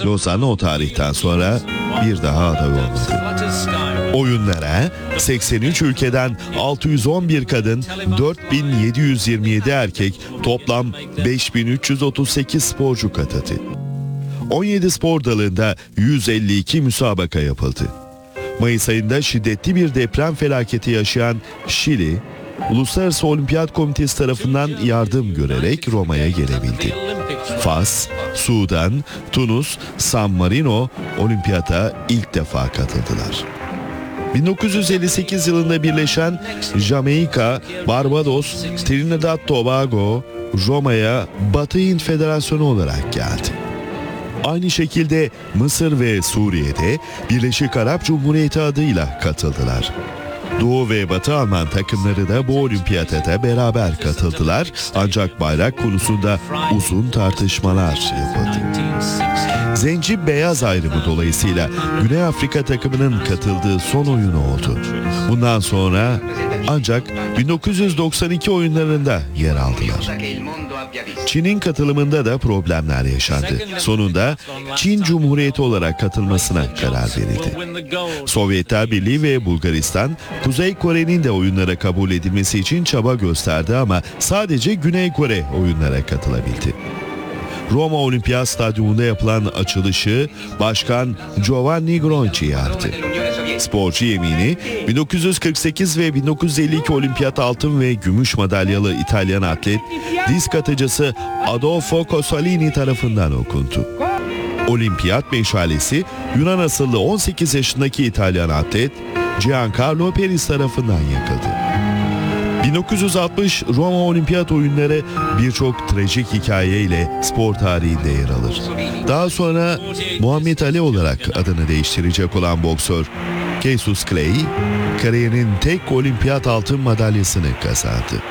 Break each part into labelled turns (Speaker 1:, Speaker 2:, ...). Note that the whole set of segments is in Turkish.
Speaker 1: Lozan o tarihten sonra bir daha aday olmadı. Oyunlara 83 ülkeden 611 kadın, 4727 erkek, toplam 5338 sporcu katıldı. 17 spor dalında 152 müsabaka yapıldı. Mayıs ayında şiddetli bir deprem felaketi yaşayan Şili, Uluslararası Olimpiyat Komitesi tarafından yardım görerek Roma'ya gelebildi. Fas, Sudan, Tunus, San Marino olimpiyata ilk defa katıldılar. 1958 yılında birleşen Jamaika, Barbados, Trinidad Tobago, Roma'ya Batı Hint Federasyonu olarak geldi. Aynı şekilde Mısır ve Suriye'de Birleşik Arap Cumhuriyeti adıyla katıldılar. Doğu ve Batı Alman takımları da bu olimpiyata beraber katıldılar, ancak bayrak konusunda uzun tartışmalar yapıldı. Zenci beyaz ayrımı dolayısıyla Güney Afrika takımının katıldığı son oyunu oldu. Bundan sonra ancak 1992 oyunlarında yer aldılar. Çin'in katılımında da problemler yaşandı. Sonunda Çin Cumhuriyeti olarak katılmasına karar verildi. Sovyetler Birliği ve Bulgaristan, Kuzey Kore'nin de oyunlara kabul edilmesi için çaba gösterdi ama sadece Güney Kore oyunlara katılabildi. Roma Olimpiyat Stadyumunda yapılan açılışı Başkan Giovanni Gronchi yaptı. Sporcu yemini 1948 ve 1952 olimpiyat altın ve gümüş madalyalı İtalyan atlet disk atıcısı Adolfo Cosolini tarafından okundu. Olimpiyat meşalesi Yunan asıllı 18 yaşındaki İtalyan atlet Giancarlo Peris tarafından yakıldı. 1960 Roma Olimpiyat Oyunları birçok trajik hikayeyle spor tarihinde yer alır. Daha sonra Muhammed Ali olarak adını değiştirecek olan boksör Cassius Clay, kariyerinin tek olimpiyat altın madalyasını kazandı.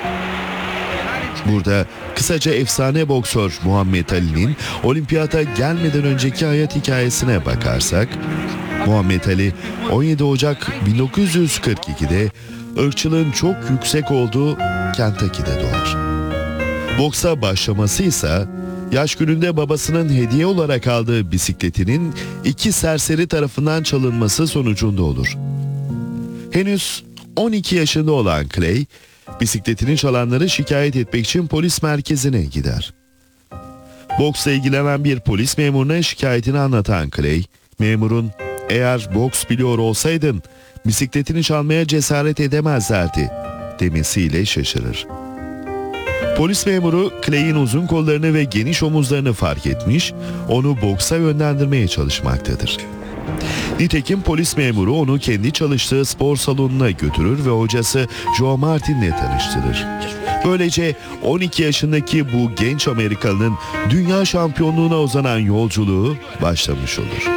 Speaker 1: Burada kısaca efsane boksör Muhammed Ali'nin olimpiyata gelmeden önceki hayat hikayesine bakarsak, Muhammed Ali 17 Ocak 1942'de ırkçılığın çok yüksek olduğu Kentucky'de doğar. Boksa başlaması ise yaş gününde babasının hediye olarak aldığı bisikletinin iki serseri tarafından çalınması sonucunda olur. Henüz 12 yaşında olan Clay, bisikletini çalanları şikayet etmek için polis merkezine gider. Boksla ilgilenen bir polis memuruna şikayetini anlatan Clay, memurun "Eğer boks biliyor olsaydın bisikletini çalmaya cesaret edemezlerdi" demesiyle şaşırır. Polis memuru Clay'in uzun kollarını ve geniş omuzlarını fark etmiş, onu boksa yönlendirmeye çalışmaktadır. Nitekim polis memuru onu kendi çalıştığı spor salonuna götürür ve hocası Joe Martin'le tanıştırır. Böylece 12 yaşındaki bu genç Amerikalı'nın dünya şampiyonluğuna uzanan yolculuğu başlamış olur.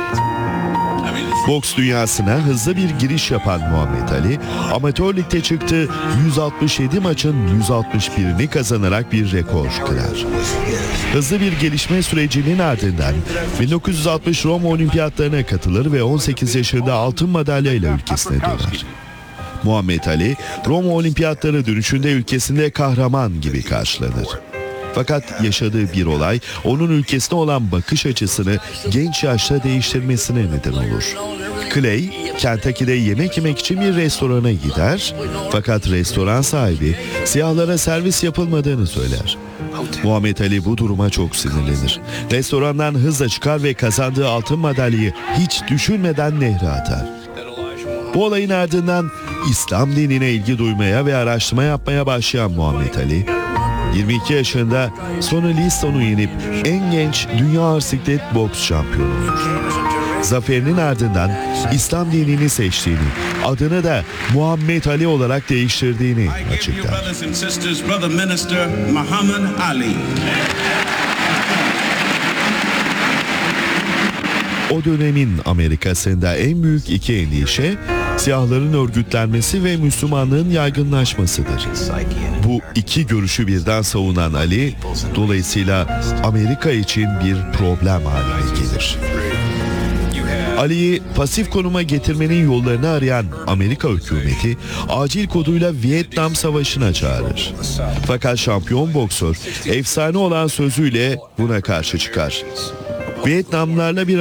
Speaker 1: Boks dünyasına hızlı bir giriş yapan Muhammed Ali, amatör ligde çıktığı 167 maçın 161'ini kazanarak bir rekor kırar. Hızlı bir gelişme sürecinin ardından 1960 Roma Olimpiyatlarına katılır ve 18 yaşında altın madalyayla ülkesine döner. Muhammed Ali, Roma Olimpiyatları dönüşünde ülkesinde kahraman gibi karşılanır. Fakat yaşadığı bir olay onun ülkesine olan bakış açısını genç yaşta değiştirmesine neden olur. Clay, Kentucky'de yemek yemek için bir restorana gider, fakat restoran sahibi siyahlara servis yapılmadığını söyler. Muhammed Ali bu duruma çok sinirlenir. Restorandan hızla çıkar ve kazandığı altın madalyayı hiç düşünmeden nehre atar. Bu olayın ardından İslam dinine ilgi duymaya ve araştırma yapmaya başlayan Muhammed Ali, 22 yaşında Sonny Liston'u yenip en genç dünya ağır siklet boks şampiyonu olur. Zaferinin ardından İslam dinini seçtiğini, adını da Muhammed Ali olarak değiştirdiğini açıklar. O dönemin Amerika'sında en büyük iki endişe, siyahların örgütlenmesi ve Müslümanlığın yaygınlaşmasıdır. Bu iki görüşü birden savunan Ali, dolayısıyla Amerika için bir problem haline gelir. Ali'yi pasif konuma getirmenin yollarını arayan Amerika hükümeti, acil koduyla Vietnam Savaşı'na çağırır. Fakat şampiyon boksör, efsane olan sözüyle buna karşı çıkar. Vietnamlılarla bir